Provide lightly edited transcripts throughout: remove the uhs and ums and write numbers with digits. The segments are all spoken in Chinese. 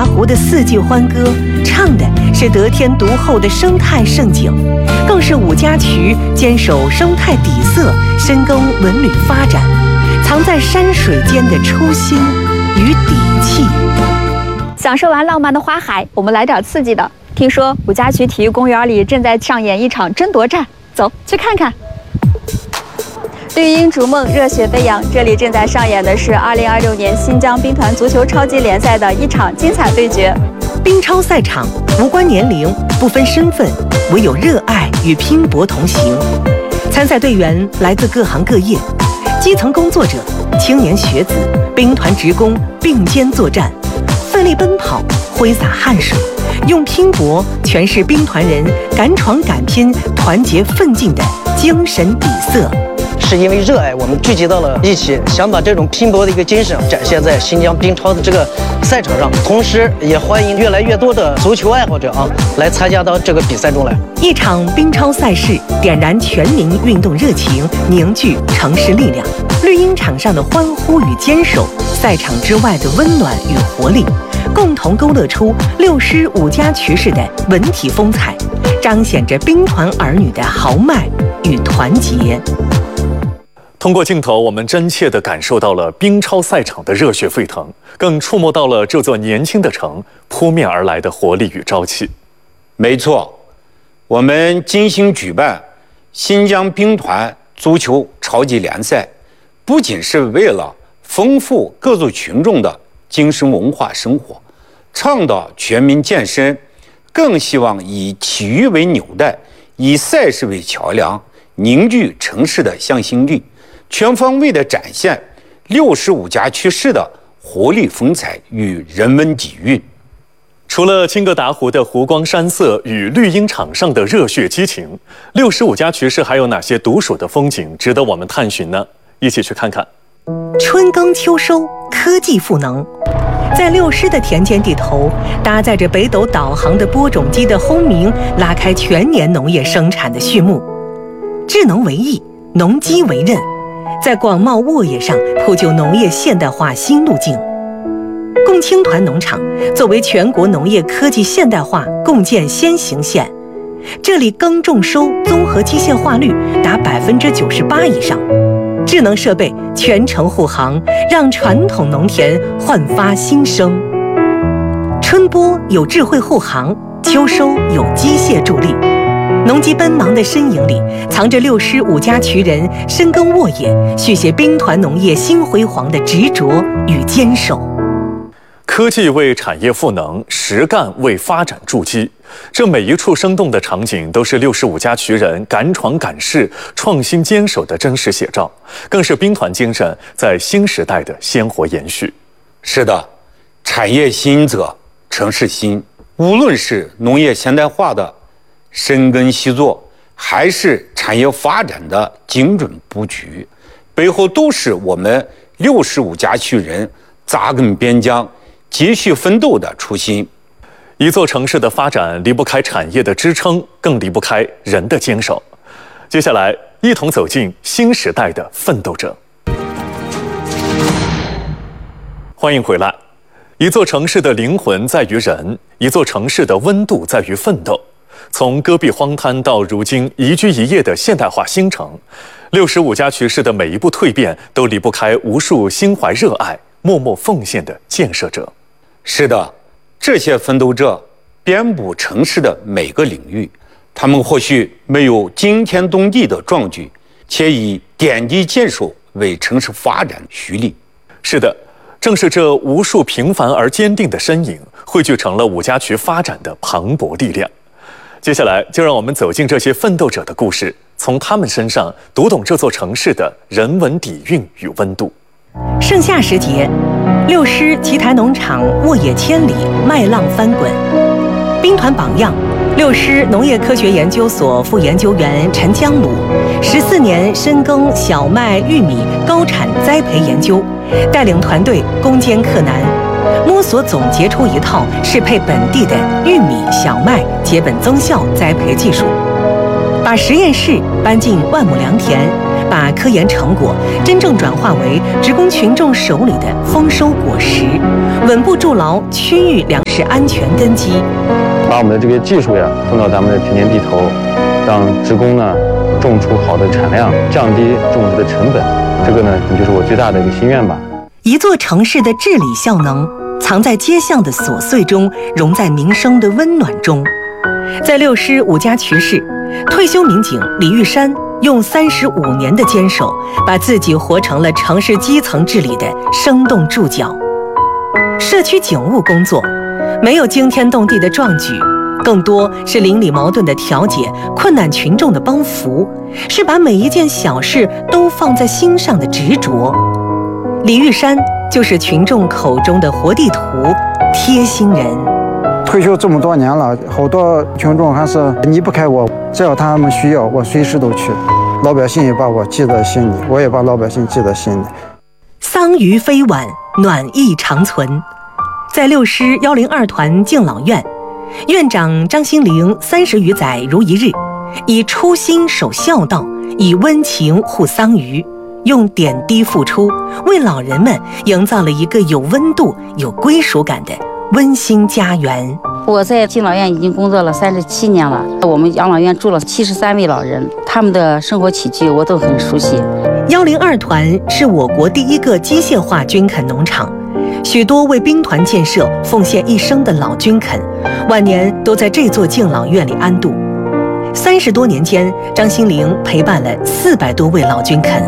达湖的四季欢歌，唱的是得天独厚的生态盛景，更是五家渠坚守生态底色，深耕文旅发展，藏在山水间的初心与底气。 享受完浪漫的花海，我们来点刺激的。听说五家渠体育公园里正在上演一场争夺战，走去看看。绿茵逐梦，热血飞扬，这里正在上演的是2026年新疆兵团足球超级联赛的一场精彩对决。 兵超赛场无关年龄，不分身份，唯有热爱与拼搏同行。参赛队员来自各行各业，基层工作者、青年学子、兵团职工并肩作战，奋力奔跑，挥洒汗水，用拼搏诠释兵团人敢闯敢拼、团结奋进的精神底色。 是因为热爱，我们聚集到了一起，想把这种拼搏的一个精神展现在新疆兵超的这个赛场上，同时也欢迎越来越多的足球爱好者来参加到这个比赛中来。 一场兵超赛事点燃全民运动热情，凝聚城市力量。绿茵场上的欢呼与坚守，赛场之外的温暖与活力，共同勾勒出六师五家渠式的文体风采，彰显着兵团儿女的豪迈与团结。 通过镜头，我们真切地感受到了兵超赛场的热血沸腾，更触摸到了这座年轻的城扑面而来的活力与朝气。 没错，我们精心举办新疆兵团足球超级联赛，不仅是为了丰富各族群众的精神文化生活，倡导全民健身，更希望以体育为纽带，以赛事为桥梁，凝聚城市的向心力，全方位地展现65家渠式的活力风采与人文底蕴。 除了青格达湖的湖光山色与绿茵场上的热血激情，65家渠式还有哪些独属的风景值得我们探寻呢？一起去看看。 春耕秋收，科技赋能。在六师的田间地头，搭载着北斗导航的播种机的轰鸣，拉开全年农业生产的序幕。智能为翼，农机为刃，在广袤沃野上铺就农业现代化新路径。共青团农场作为全国农业科技现代化共建先行县，这里耕种收综合机械化率达98%以上，智能设备全程护航，让传统农田焕发新生。春播有智慧护航，秋收有机械助力。农机奔忙的身影里，藏着六师五家渠人深耕沃野，续写兵团农业新辉煌的执着与坚守。 科技为产业赋能，实干为发展筑基。这每一处生动的场景，都是65家渠人敢闯敢试、创新坚守的真实写照，更是兵团精神在新时代的鲜活延续。 是的，产业兴则城市兴。无论是农业现代化的深耕细作，还是产业发展的精准布局，背后都是我们65家渠人扎根边疆、继续奋斗的初心。 一座城市的发展离不开产业的支撑，更离不开人的坚守。接下来，一同走进新时代的奋斗者。欢迎回来。一座城市的灵魂在于人，一座城市的温度在于奋斗。从戈壁荒滩到如今宜居宜业的现代化新城，65家渠式的每一步蜕变，都离不开无数心怀热爱、默默奉献的建设者。 是的，这些奋斗者遍布城市的每个领域，他们或许没有惊天动地的壮举，且以点滴坚守为城市发展蓄力。 是的，正是这无数平凡而坚定的身影，汇聚成了五家渠发展的磅礴力量。接下来，就让我们走进这些奋斗者的故事，从他们身上读懂这座城市的人文底蕴与温度。 盛夏时节，六师奇台农场沃野千里，麦浪翻滚。兵团榜样，六师农业科学研究所副研究员陈江鲁，14年深耕小麦、玉米高产栽培研究，带领团队攻坚克难，摸索总结出一套适配本地的玉米、小麦结本增效栽培技术，把实验室搬进万亩良田， 把科研成果真正转化为职工群众手里的丰收果实，稳步筑牢区域粮食安全根基。 把我们的这个技术呀送到咱们的田间地头，让职工呢种出好的产量，降低种植的成本。这个呢，就是我最大的一个心愿吧。 一座城市的治理效能，藏在街巷的琐碎中，融在民生的温暖中。在六师五家渠市，退休民警李玉山用35年的坚守，把自己活成了城市基层治理的生动注脚。社区警务工作没有惊天动地的壮举，更多是邻里矛盾的调解，困难群众的帮扶，是把每一件小事都放在心上的执着。李玉山就是群众口中的活地图、贴心人。 退休这么多年了，好多群众还是离不开我，只要他们需要，我随时都去。老百姓也把我记在心里，我也把老百姓记在心里。 桑榆非晚，暖意长存。在六师102团敬老院，院长张新龄30余载如一日，以初心守孝道，以温情护桑榆，用点滴付出，为老人们营造了一个有温度、有归属感的温馨家园。 我在敬老院已经工作了37年了，我们养老院住了73位老人，他们的生活起居我都很熟悉。 102团是我国第一个机械化军垦农场，许多为兵团建设奉献一生的老军垦，晚年都在这座敬老院里安度。30多年间，张新龄陪伴了400多位老军垦。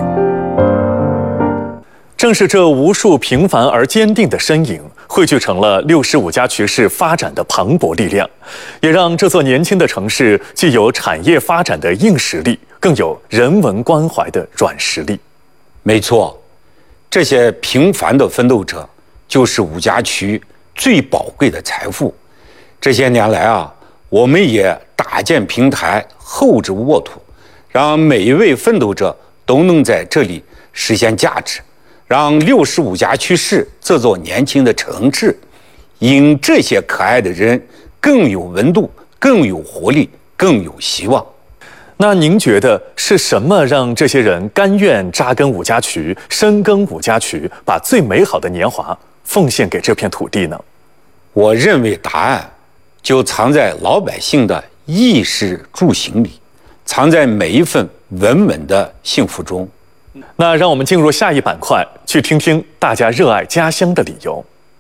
正是这无数平凡而坚定的身影，汇聚成了六师五家渠市发展的磅礴力量，也让这座年轻的城市既有产业发展的硬实力，更有人文关怀的软实力。 没错，这些平凡的奋斗者就是五家渠最宝贵的财富。这些年来啊，我们也搭建平台，厚植沃土，让每一位奋斗者都能在这里实现价值，让六师五家渠市这座年轻的城市，因这些可爱的人更有温度，更有活力，更有希望。 那您觉得是什么让这些人甘愿扎根五家渠，深耕五家渠，把最美好的年华奉献给这片土地呢？ 我认为答案就藏在老百姓的衣食住行里，藏在每一份稳稳的幸福中。 那让我们进入下一板块，去听听大家热爱家乡的理由。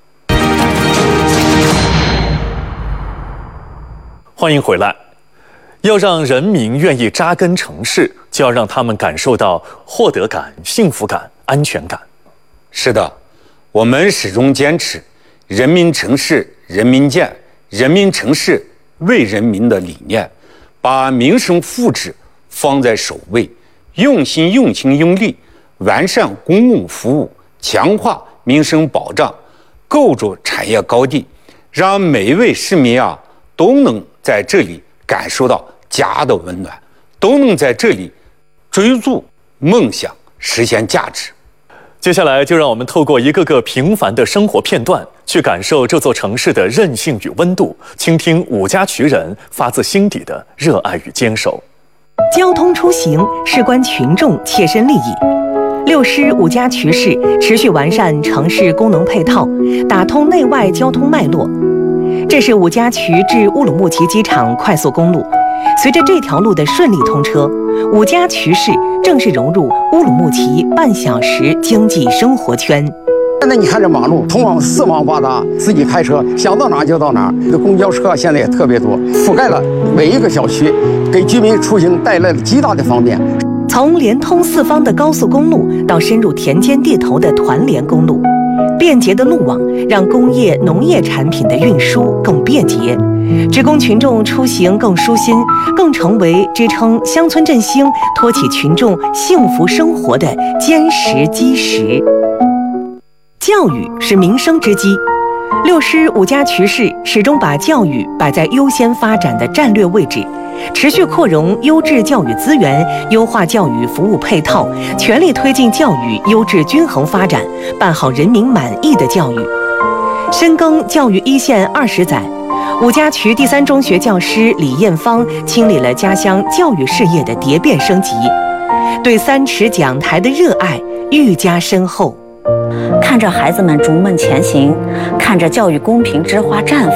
欢迎回来。要让人民愿意扎根城市，就要让他们感受到获得感、幸福感、安全感。 是的，我们始终坚持人民城市人民建，人民城市为人民的理念，把民生福祉放在首位，用心用情用力完善公共服务，强化民生保障，构筑产业高地，让每一位市民啊都能在这里感受到家的温暖，都能在这里追逐梦想，实现价值。 接下来就让我们透过一个个平凡的生活片段，去感受这座城市的韧性与温度，倾听五家渠人发自心底的热爱与坚守。 交通出行事关群众切身利益。六师五家渠市持续完善城市功能配套，打通内外交通脉络。这是五家渠至乌鲁木齐机场快速公路。随着这条路的顺利通车，五家渠市正式融入乌鲁木齐半小时经济生活圈。 现在你看这马路通往四方八达，自己开车想到哪就到哪。这公交车现在也特别多，覆盖了每一个小区，给居民出行带来了极大的方便。 从连通四方的高速公路到深入田间地头的团联公路，便捷的路网让工业、农业产品的运输更便捷，职工群众出行更舒心，更成为支撑乡村振兴、托起群众幸福生活的坚实基石。教育是民生之基，六师五家渠市始终把教育摆在优先发展的战略位置，持续扩容优质教育资源，优化教育服务配套，全力推进教育优质均衡发展，办好人民满意的教育。深耕教育一线20载，五家渠第3中学教师李艳芳亲历了家乡教育事业的蝶变升级。 对3尺讲台的热爱愈加深厚。 看着孩子们逐梦前行，看着教育公平之花绽放。